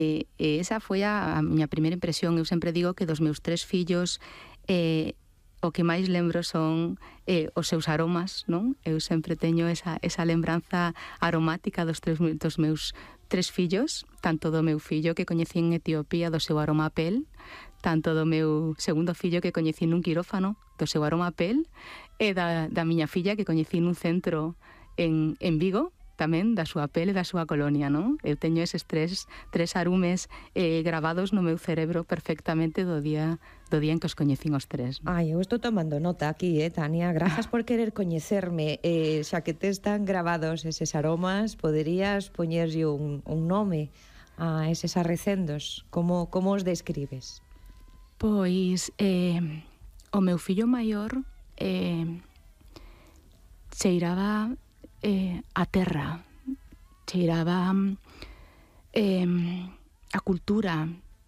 E esa foi a miña primeira impresión. Eu sempre digo que dos meus 3 fillos o que máis lembro son os seus aromas, non? Eu sempre teño esa lembranza aromática dos meus 3 fillos, tanto do meu fillo que coñecí en Etiopía, do seu aroma a pel, tanto do meu segundo fillo que coñecí nun quirófano, do seu aroma a pel, e da miña filla que coñecí nun centro en Vigo, tamén da súa pele e da súa colonia, non? Eu teño eses tres arumes gravados no meu cerebro perfectamente do día en que os coñecín os tres, non? Ai, eu estou tomando nota aquí, Tania. Grazas por querer coñecerme. Xa que te están gravados eses aromas, poderías poñerlle un nome a eses arrecendos? Como os describes? Pois o meu fillo maior cheiraba a terra, cheiraba a cultura,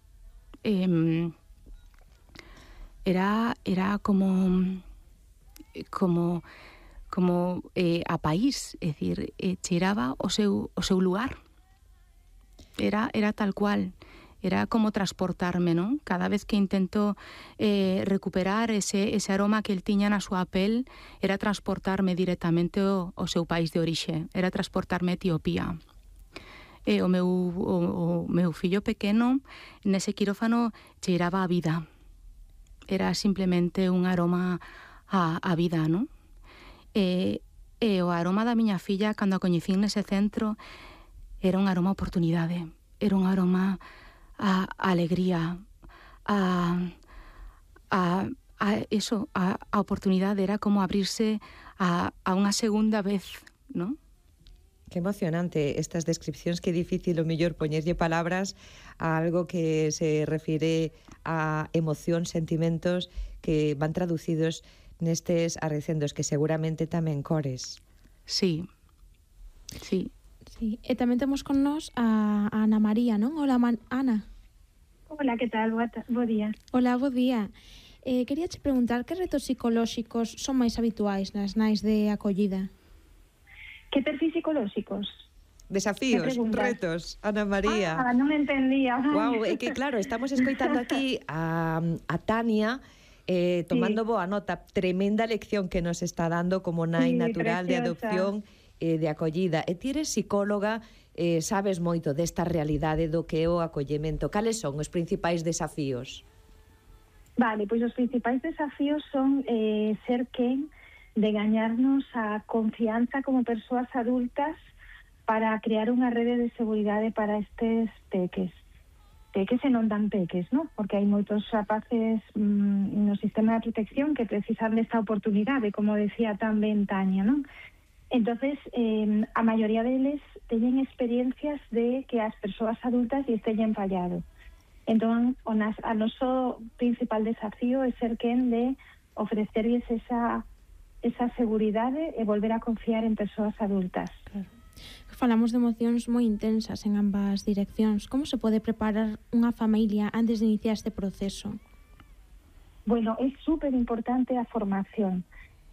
era como a país, é dicir, cheiraba o seu lugar, era tal cual. Era como transportarme, non? Cada vez que intento recuperar ese aroma que el tiña na súa pel, era transportarme directamente ao seu país de orixe, era transportarme a Etiopía. O meu fillo pequeno, nese quirófano, cheiraba a vida. Era simplemente un aroma a vida, non? E o aroma da miña filla, cando a coñecín nese centro, era un aroma a oportunidade, era un aroma a alegría, a oportunidade, era como abrirse a unha segunda vez, non? Que emocionante estas descripcións, que difícil o mellor poñerlle palabras a algo que se refire a emocións, sentimentos que van traducidos nestes arrecendos, que seguramente tamén cores. Sí. Sí, e tamén temos con nós a Ana María, non? Hola, Ana. Hola, que tal? Bo día. Hola, bo día. Quería che preguntar que retos psicolóxicos son máis habituais nas nais de acollida? Que perfis psicolóxicos? Desafíos, retos, Ana María. Non me entendía. Guau, é que claro, estamos escoitando aquí a Tania tomando boa nota, tremenda lección que nos está dando como nai natural de adopción de acollida. E ti eres psicóloga, sabes moito desta realidade do que é o acollemento. Cales son os principais desafíos? Vale, pois os principais desafíos son ser quen de gañarnos a confianza como persoas adultas para crear unha rede de seguridade para estes peques e non tan peques, ¿no? Porque hai moitos rapaces no sistema de protección que precisan desta oportunidade, como decía tamén Tania, ¿no? Entonces, a maioría deles teñen experiencias de que as persoas adultas lles teñen fallado. Entón, o noso principal desafío é ser quen de ofrecerlles esa seguridade e volver a confiar en persoas adultas. Claro. Falamos de emocións moi intensas en ambas direccións. Como se pode preparar unha familia antes de iniciar este proceso? Bueno, é super importante a formación.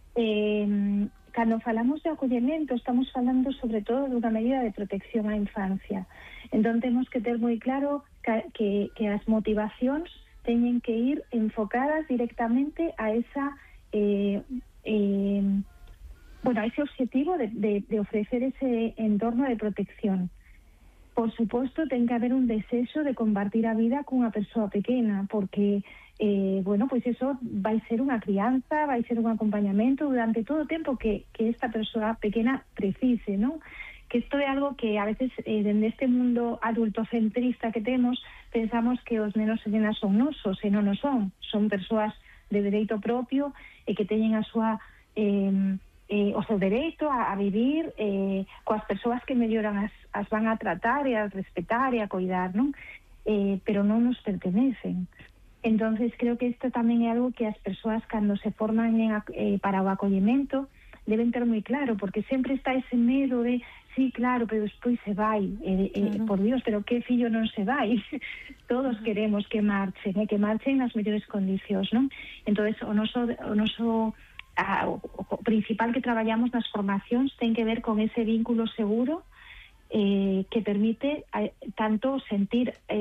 Cando falamos de acollemento, estamos falando sobre todo dunha medida de protección á infancia. Entón temos que ter moi claro que as motivacións teñen que ir enfocadas directamente a esa a ese objetivo de ofrecer ese entorno de protección. Por suposto, ten que haber un desexo de compartir a vida cunha persoa pequena, porque pois eso vai ser unha crianza, vai ser un acompañamento durante todo o tempo que esta persoa pequena precise, non? Que isto é algo que a veces dende este mundo adultocentrista que temos pensamos que os nenos e nenas son nosos, e non o son persoas de dereito propio e que teñen a súa o seu dereito a vivir coas persoas que melloran as van a tratar e a respetar e a coidar, non? Pero non nos pertenecen. Entonces creo que isto tamén é algo que as persoas cando se forman para o acollemento deben ter moi claro, porque sempre está ese medo de sí, claro, pero despois se vai por Dios, pero que fillo non se vai? Todos queremos que marchen nas mellores condicións, non? Entonces o principal que traballamos nas formacións ten que ver con ese vínculo seguro que permite tanto sentir